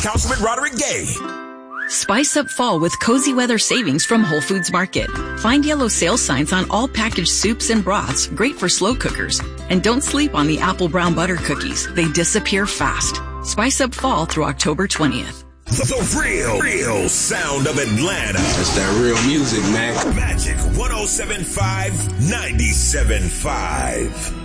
Councilman Roderick Gay. Spice up fall with cozy weather savings from Whole Foods Market. Find yellow sale signs on all packaged soups and broths, great for slow cookers. And don't sleep on the apple brown butter cookies. They disappear fast. Spice up fall through October 20th. The real sound of Atlanta. That's that real music, man. Magic 107.5, 97.5.